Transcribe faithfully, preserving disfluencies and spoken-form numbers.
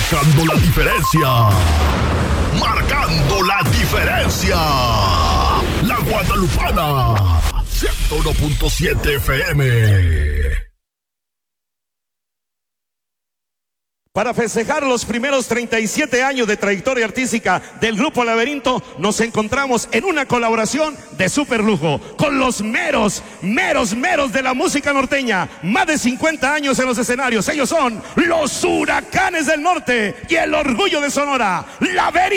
Marcando la diferencia. Marcando la diferencia. La Guadalupana. ciento uno punto siete F M. Para festejar los primeros treinta y siete años de trayectoria artística del Grupo Laberinto, nos encontramos en una colaboración de super lujo con los meros, meros, meros de la música norteña. Más de cincuenta años en los escenarios. Ellos son los Huracanes del Norte y el orgullo de Sonora, Laberinto.